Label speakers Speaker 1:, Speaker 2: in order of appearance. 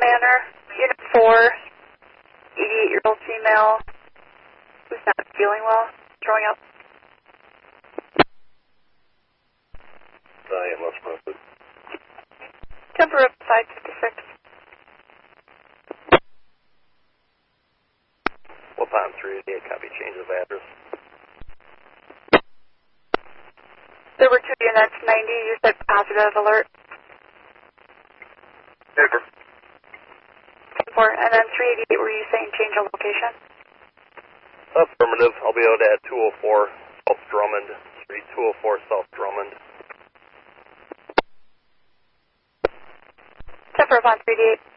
Speaker 1: Manor, Unit 4, 88-year-old female who's not feeling well, throwing up.
Speaker 2: EMS method.
Speaker 1: Temper of 556.
Speaker 2: Waupun 388, copy, change of address.
Speaker 1: There were 2 units, 90, you said positive alert.
Speaker 2: Paper.
Speaker 1: 4, and then 388, were you saying change of location?
Speaker 2: Affirmative, I'll be out at 204 South Drummond, Street 204 South Drummond.
Speaker 1: Temper of 388.